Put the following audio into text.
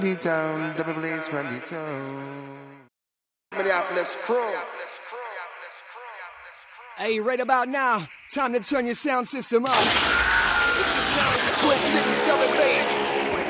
Town, double blaze from the town. Minneapolis crew. Hey, right about now, time to turn your sound system up. It's the sounds of Twin Cities double bass.